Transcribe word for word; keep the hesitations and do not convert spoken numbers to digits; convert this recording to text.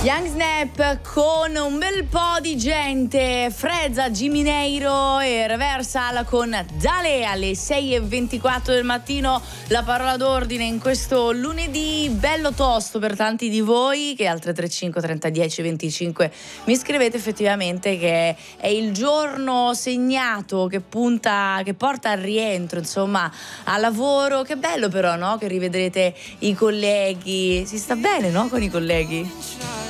Young Snap con un bel po' di gente, Frezza, Gimineiro e Reversal con Dale alle sei e ventiquattro del mattino. La parola d'ordine in questo lunedì bello tosto per tanti di voi che al tre tre cinque trenta dieci venticinque mi scrivete effettivamente che è il giorno segnato che punta, che porta al rientro, insomma, al lavoro. Che bello però, no? Che rivedrete i colleghi, si sta bene, no? Con i colleghi.